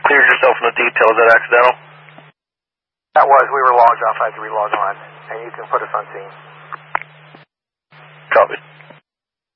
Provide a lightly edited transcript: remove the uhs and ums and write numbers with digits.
cleared yourself from the detail. Is that accidental? That was. We were logged off. I had to relog on. And you can put us on scene. Copy.